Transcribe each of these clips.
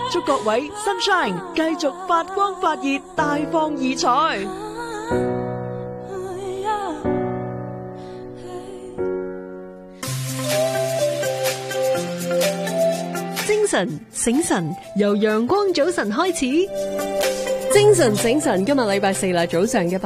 祝各位 Sunshine 繼續發光發熱，大放異彩。精神醒神，由陽光早晨開始。 精神醒神，今日禮拜四啦，早上嘅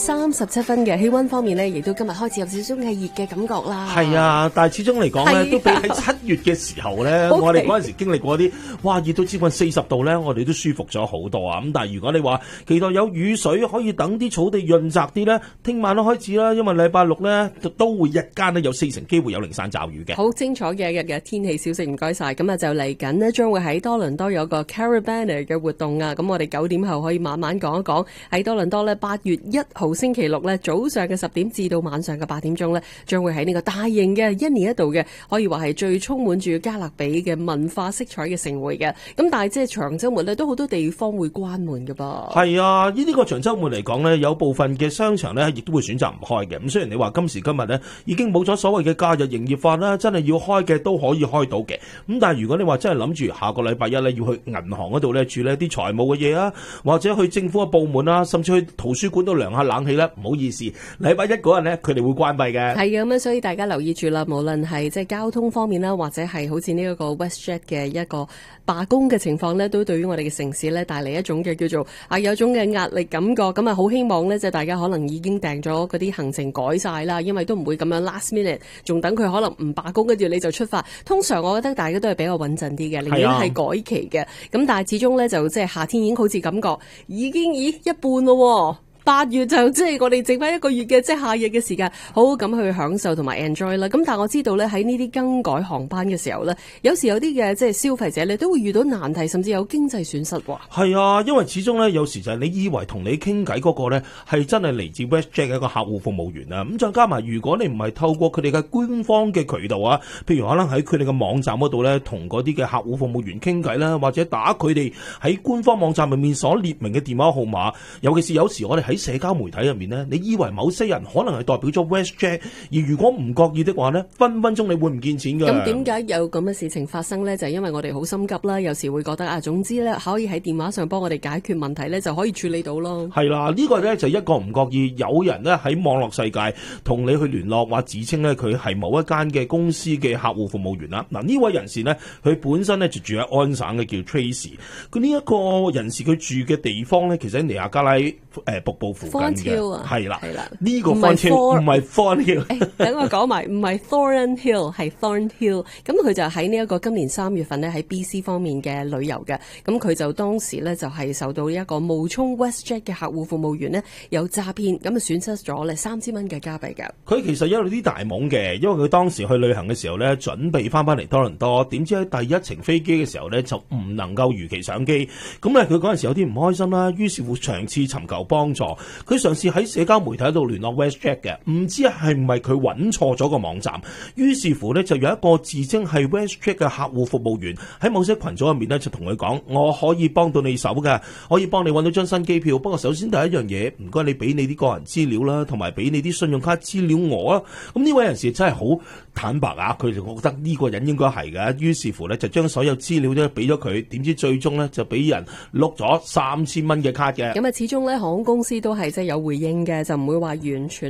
8:37嘅氣溫方面呢，亦都今日開始有少少嘅熱嘅感覺啦。 係啊，但係始終嚟講咧，都比喺7月嘅時候咧，我哋嗰陣時經歷過啲，哇，熱到接近40度咧，我哋都舒服咗好多啊。咁但係如果你話期待有雨水可以等啲草地潤澤啲咧，聽晚都開始啦，因為禮拜6咧都會日間咧有40%機會有零散驟雨嘅。 好精彩嘅日日天氣消息，唔該晒。咁啊就嚟緊呢，將會喺多倫多有個 Carabana 嘅活動啊。咁我哋9點後可以慢慢講一講喺多倫多咧，8月1號星期六咧，早上嘅10點至到晚上嘅8點鐘咧，將會喺呢個大型嘅1年1度嘅，可以話係最充滿住加勒比嘅文化色彩嘅盛會嘅。咁但係即係長週末咧，都好多地方會關門㗎噃。 係啊，呢個長週末嚟講咧，有部分嘅商場咧，亦都會選擇唔開嘅。咁雖然你話今時今日咧已經冇咗所謂嘅假日營業法啦，真係要開嘅都可以開到嘅。咁但係如果你話真係諗住下個禮拜1咧要去銀行嗰度咧處理一啲財務嘅嘢啊，或者去政府嘅部門啊，甚至去圖書館都涼下冷氣咧，唔好意思，禮拜1嗰日咧佢哋會關閉嘅。 係嘅，咁樣所以大家留意住啦，無論係即係交通方面啦，或者係好似呢一個 WestJet 嘅一個罷工嘅情況咧，都對於我哋嘅城市咧帶嚟一種嘅叫做有一種嘅壓力感覺。咁啊好希望咧，即係大家可能已經訂咗嗰啲行程改晒啦，因為都唔會咁樣 last minute， 仲等佢可能唔罷工跟住你就出發。通常我覺得大家都係比較穩陣啲嘅，寧願係改期嘅。咁但係始終咧就即係夏天已經好似感覺已經一半咯。8月就即係我哋剩翻1個月嘅即係夏日嘅時間，好好咁去享受同埋 enjoy 啦。咁但係我知道咧喺呢啲更改航班嘅時候咧，有時有啲嘅即係消費者咧都會遇到難題，甚至有經濟損失喎。 係啊，因為始終咧有時就係你以為同你傾偈嗰個咧係真係嚟自 WestJet 嘅一個客戶服務員啊。咁再加埋如果你唔係透過佢哋嘅官方嘅渠道啊，譬如可能喺佢哋嘅網站嗰度咧同嗰啲嘅客戶服務員傾偈啦，或者打佢哋喺官方網站入面所列明嘅電話號碼，尤其是有時我哋喺社交媒體入面呢，你以為某些人可能係代表咗 WestJet， 而如果唔覺意的話呢，分分鐘你會唔見錢㗎。 咁點解有咁嘅事情發生呢？就係因為我哋好心急啦，有時會覺得總之呢，可以喺電話上幫我哋解決問題呢，就可以處理到咯。 係啦，呢個呢就一個唔覺意，有人呢喺網絡世界同你去聯絡，或自稱呢佢係某一間嘅公司嘅客戶服務員啦。嗱，呢位人士呢，佢本身呢就住喺安省嘅，叫 Tracy。佢呢一個人士佢住嘅地方呢，其實喺尼亞加拉瀑布附近。係啦，呢個 Thorn 唔係 Thorn Hill。 等我講埋，唔係 Thorn Hill， 係 Thorn Hill。咁佢就喺呢一個今年3月份呢，喺 BC 方面嘅旅遊嘅。咁佢就當時呢，就係受到一個冒充 WestJet 嘅客戶服務員呢，有詐騙，咁啊損失咗咧3000蚊嘅加幣㗎。 佢其實有啲大懵嘅，因為佢當時去旅行嘅時候呢，準備翻嚟多倫多，點知喺第一程飛機嘅時候呢，就唔能夠如期上機。咁咧佢嗰陣時有啲唔開心啦，於是乎長次尋求幫助。佢嘗試喺社交媒體度聯絡 WestJet 嘅，唔知係唔係佢揾錯咗個網站，於是乎呢，就有一個自稱係 WestJet 嘅客戶服務員喺某些群組入面呢，就同佢講：我可以幫到你手嘅，可以幫你揾到張新機票。不過首先第一樣嘢，唔該你俾你啲個人資料啦，同埋俾你啲信用卡資料我啊。咁呢位人士真係好坦白啊，佢就覺得呢個人應該係嘅，於是乎呢，就將所有資料都俾咗佢。點知最終呢，就俾人碌咗3000蚊嘅卡嘅。 咁啊，始終呢，航空公司都係即係有回應嘅，就唔會話完全